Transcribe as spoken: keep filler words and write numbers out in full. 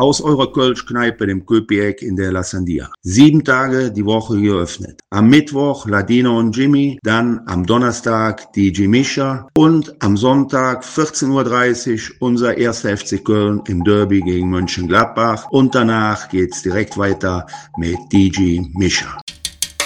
aus eurer Kölsch-Kneipe, dem Köpieck in der La Sandia. Sieben Tage die Woche geöffnet. Am Mittwoch Ladino und Jimmy, dann am Donnerstag D J Mischa und am Sonntag vierzehn Uhr dreißig unser erster F C Köln im Derby gegen Mönchengladbach und danach geht's direkt weiter mit D J Mischa.